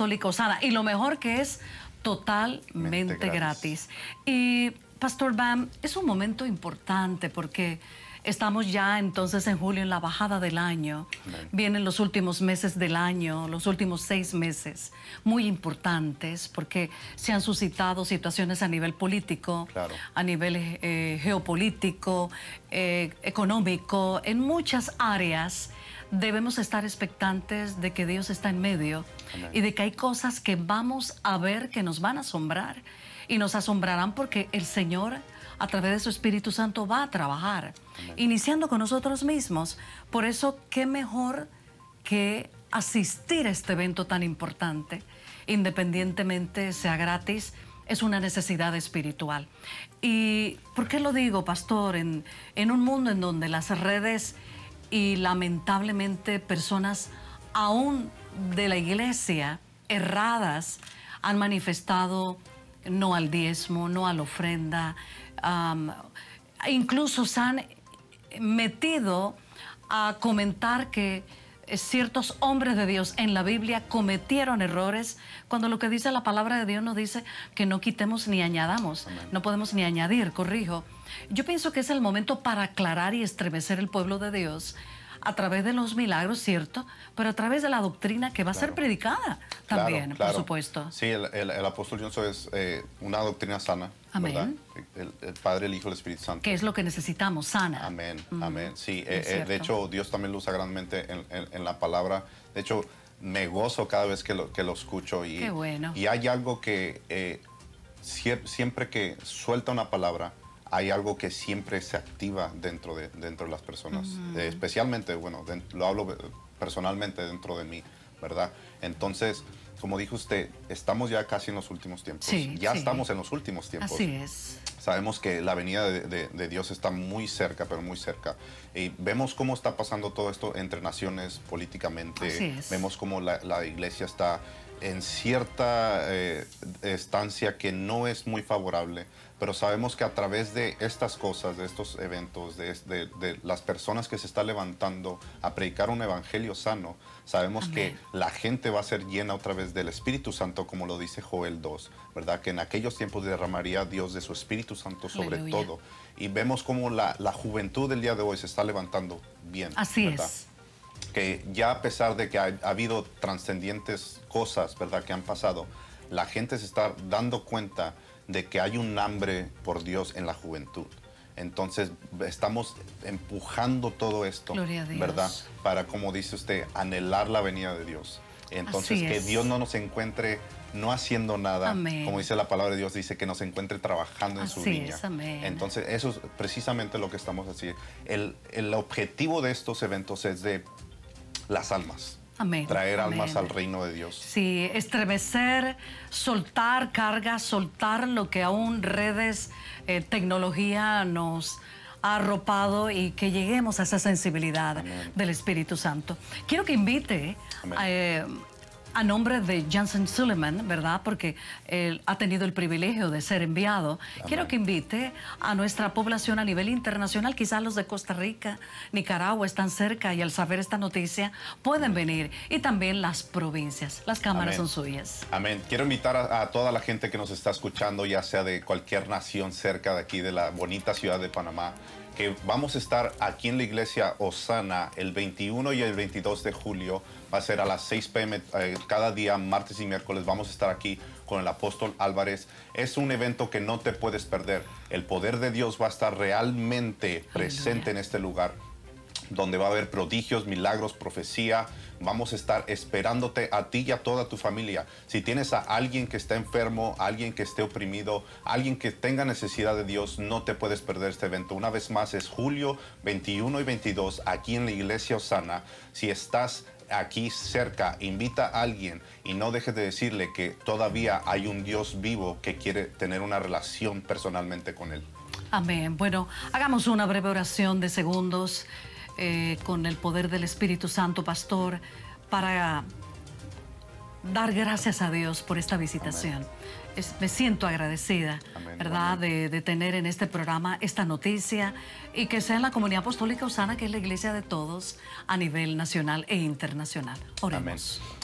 Apostólica Osana. Y lo mejor que es totalmente gratis. Y Pastor Bam, es un momento importante porque estamos ya entonces en julio en la bajada del año. Amén. Vienen los últimos meses del año, los últimos 6 meses, muy importantes porque se han suscitado situaciones a nivel político, Claro. a nivel geopolítico, económico, en muchas áreas. Debemos estar expectantes de que Dios está en medio. Amén. Y de que hay cosas que vamos a ver que nos van a asombrar y nos asombrarán porque el Señor a través de su Espíritu Santo va a trabajar, Amén. iniciando con nosotros mismos. Por eso, qué mejor que asistir a este evento tan importante, independientemente sea gratis, es una necesidad espiritual. ¿Y por qué lo digo, pastor? En un mundo en donde las redes y lamentablemente personas aún de la iglesia erradas han manifestado no al diezmo, no a la ofrenda, incluso se han metido a comentar que ciertos hombres de Dios en la Biblia cometieron errores, cuando lo que dice la palabra de Dios nos dice que no quitemos ni añadamos. Amén. No podemos ni añadir, corrijo. Yo pienso que es el momento para aclarar y estremecer el pueblo de Dios a través de los milagros, ¿cierto? Pero a través de la doctrina que va a ser predicada también, por supuesto. Sí, el apóstol Johnson es una doctrina sana, amén, ¿verdad? El Padre, el Hijo, el Espíritu Santo. Que es lo que necesitamos, sana. Amén, amén. Sí, de hecho, Dios también lo usa grandemente en la palabra. De hecho, me gozo cada vez que lo escucho. Y, qué bueno. Y hay algo que siempre que suelta una palabra, hay algo que siempre se activa dentro de las personas. Especialmente, bueno, lo hablo personalmente dentro de mí, ¿verdad? Entonces, como dijo usted, estamos ya casi en los últimos tiempos. Sí, ya estamos en los últimos tiempos. Así es. Sabemos que la venida de Dios está muy cerca, pero muy cerca. Y vemos cómo está pasando todo esto entre naciones políticamente. Así es. Vemos cómo la iglesia está en cierta estancia que no es muy favorable, pero sabemos que a través de estas cosas, de estos eventos, de las personas que se están levantando a predicar un evangelio sano, sabemos amén, que la gente va a ser llena otra vez del Espíritu Santo, como lo dice Joel 2, ¿verdad? Que en aquellos tiempos derramaría Dios de su Espíritu Santo sobre aleluya, todo. Y vemos cómo la juventud del día de hoy se está levantando bien. Así ¿verdad? es. Que ya a pesar de que ha habido trascendientes cosas, ¿verdad?, que han pasado, la gente se está dando cuenta de que hay un hambre por Dios en la juventud. Entonces estamos empujando todo esto, gloria a Dios, ¿verdad?, para, como dice usted, anhelar la venida de Dios. Entonces que Dios no nos encuentre no haciendo nada, amén, como dice la palabra de Dios, dice que nos encuentre trabajando en su viña. Amén. Entonces eso es precisamente lo que estamos haciendo. El objetivo de estos eventos es de las almas. Amén. Traer amén, almas al reino de Dios. Sí, estremecer, soltar cargas, soltar lo que aún redes, tecnología nos ha arropado y que lleguemos a esa sensibilidad amén, del Espíritu Santo. Quiero que invite a nombre de Johnson Suleiman, ¿verdad? Porque él ha tenido el privilegio de ser enviado. Amén. Quiero que invite a nuestra población a nivel internacional. Quizás los de Costa Rica, Nicaragua están cerca y al saber esta noticia pueden venir. Y también las provincias. Las cámaras amén, son suyas. Amén. Quiero invitar a toda la gente que nos está escuchando, ya sea de cualquier nación cerca de aquí, de la bonita ciudad de Panamá, que vamos a estar aquí en la iglesia Osana el 21 y el 22 de julio. Va a ser a las 6 p.m. Cada día, martes y miércoles, vamos a estar aquí con el apóstol Álvarez. Es un evento que no te puedes perder. El poder de Dios va a estar realmente presente en este lugar, donde va a haber prodigios, milagros, profecía. Vamos a estar esperándote a ti y a toda tu familia. Si tienes a alguien que está enfermo, alguien que esté oprimido, alguien que tenga necesidad de Dios, no te puedes perder este evento. Una vez más, es julio 21 y 22 aquí en la iglesia Osana. Si estás aquí cerca, invita a alguien y no dejes de decirle que todavía hay un Dios vivo que quiere tener una relación personalmente con él. Amén. Bueno, hagamos una breve oración de segundos con el poder del Espíritu Santo, pastor, para dar gracias a Dios por esta visitación. Me siento agradecida, amén, ¿verdad?, de tener en este programa esta noticia y que sea en la comunidad apostólica Osana, que es la iglesia de todos a nivel nacional e internacional. Oremos. Amén.